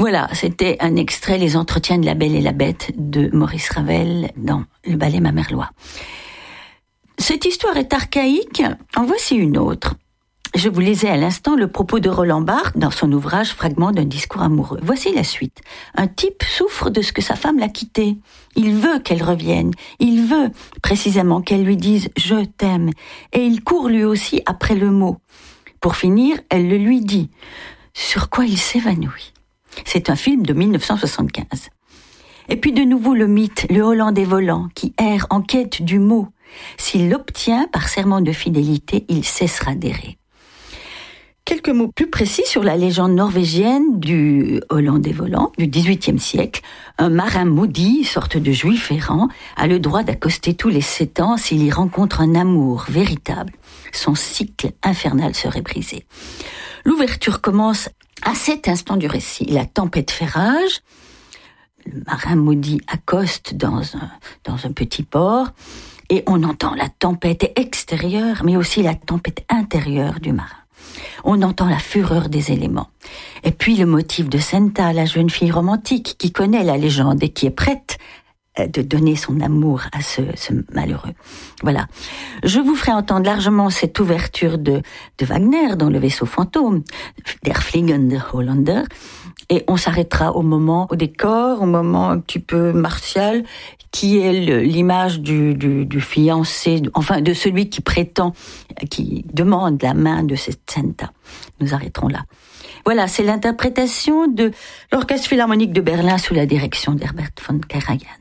Voilà, c'était un extrait, Les Entretiens de la Belle et la Bête de Maurice Ravel dans le ballet Mamerlois. Cette histoire est archaïque, en voici une autre. Je vous lisais à l'instant le propos de Roland Barthes dans son ouvrage Fragment d'un discours amoureux. Voici la suite. Un type souffre de ce que sa femme l'a quitté. Il veut qu'elle revienne. Il veut précisément qu'elle lui dise « je t'aime ». Et il court lui aussi après le mot. Pour finir, elle le lui dit. Sur quoi il s'évanouit. C'est un film de 1975. Et puis de nouveau le mythe, le Hollandais volant, qui erre en quête du mot. S'il l'obtient par serment de fidélité, il cessera d'errer. Quelques mots plus précis sur la légende norvégienne du Hollandais volant du XVIIIe siècle. Un marin maudit, sorte de juif errant, a le droit d'accoster tous les 7 ans s'il y rencontre un amour véritable. Son cycle infernal serait brisé. L'ouverture commence à cet instant du récit. La tempête fait rage. Le marin maudit accoste dans un petit port et on entend la tempête extérieure, mais aussi la tempête intérieure du marin. On entend la fureur des éléments. Et puis le motif de Senta, la jeune fille romantique qui connaît la légende et qui est prête de donner son amour à ce malheureux. Voilà. Je vous ferai entendre largement cette ouverture de Wagner dans Le Vaisseau fantôme, Der Fliegende Holländer, et on s'arrêtera au décor, au moment un petit peu martial, qui est l'image du fiancé, enfin de celui qui prétend, qui demande la main de cette Senta. Nous arrêterons là. Voilà, c'est l'interprétation de l'Orchestre Philharmonique de Berlin sous la direction d'Herbert von Karajan.